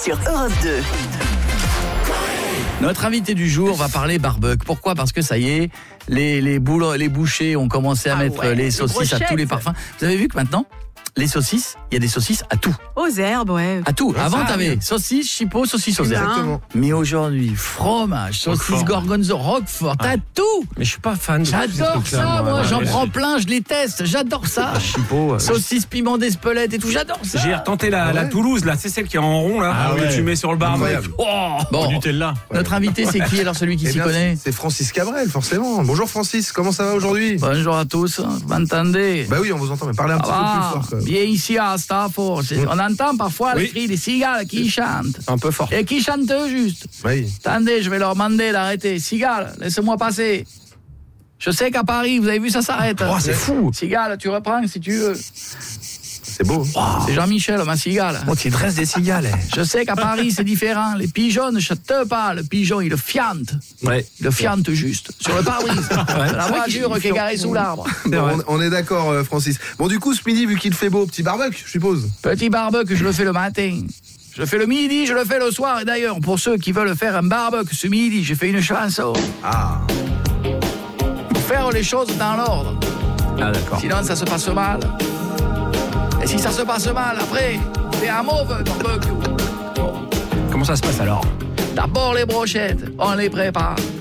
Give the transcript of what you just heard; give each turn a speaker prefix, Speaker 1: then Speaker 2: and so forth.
Speaker 1: sur Europe 2.
Speaker 2: Notre invité du jour va parler barbecue. Pourquoi ? Parce que ça y est, les bouchers ont commencé à mettre les saucisses à tous les parfums. Vous avez vu que maintenant, les saucisses, il y a des saucisses à tout.
Speaker 3: Aux herbes, ouais.
Speaker 2: À tout. Avant, t'avais saucisse, chipot, saucisse aux herbes.
Speaker 3: Exactement.
Speaker 2: Mais aujourd'hui, fromage, saucisse gorgonzola, roquefort, t'as tout.
Speaker 4: Mais je suis pas fan de
Speaker 2: J'adore ça, moi. J'en prends plein, je les teste. J'adore ça.
Speaker 4: Chipot.
Speaker 2: Saucisse piment d'Espelette et tout, j'adore ça.
Speaker 4: J'ai retenté la Toulouse, là, c'est celle qui est en rond, là, que tu mets sur le barbecue.
Speaker 2: Oh, bon,
Speaker 5: Nutella.
Speaker 2: notre invité, c'est qui alors, celui qui s'y connaît ?
Speaker 6: C'est Francis Cabrel, forcément. Bonjour Francis, comment ça va aujourd'hui ?
Speaker 2: Bonjour à tous, vous m'entendez ?
Speaker 6: Bah oui, on vous entend, mais parlez un petit peu plus fort. Quand même.
Speaker 2: Viens ici à Stafford. On entend parfois les cris des cigales qui chantent.
Speaker 4: Un peu fort.
Speaker 2: Et qui chantent juste.
Speaker 6: Oui.
Speaker 2: Attendez, je vais leur demander d'arrêter. Cigale, laisse-moi passer. Je sais qu'à Paris, vous avez vu, ça s'arrête.
Speaker 4: Oh, c'est fou.
Speaker 2: Cigale, tu reprends si tu veux.
Speaker 6: C'est beau.
Speaker 2: C'est Jean-Michel, ma cigale.
Speaker 4: Oh, tu dresses des cigales.
Speaker 2: Je sais qu'à Paris, c'est différent. Les pigeons ne chantent pas. Le pigeon, il le fiante.
Speaker 4: Ouais.
Speaker 2: Il le fiante juste. Sur le pare-brise. La voiture qui est garée sous l'arbre.
Speaker 6: Bon, on est d'accord, Francis. Bon, du coup, ce midi, vu qu'il fait beau, petit barbecue, je suppose.
Speaker 2: Petit barbecue, je le fais le matin. Je le fais le midi, je le fais le soir. Et d'ailleurs, pour ceux qui veulent faire un barbecue ce midi, j'ai fait une chanson.
Speaker 6: Ah.
Speaker 2: Pour faire les choses dans l'ordre.
Speaker 4: Ah, d'accord.
Speaker 2: Sinon, ça se passe mal. Et si ça se passe mal, après, c'est un mauvais barbecue.
Speaker 4: Comment ça se passe alors ?
Speaker 2: D'abord, les brochettes, on les prépare.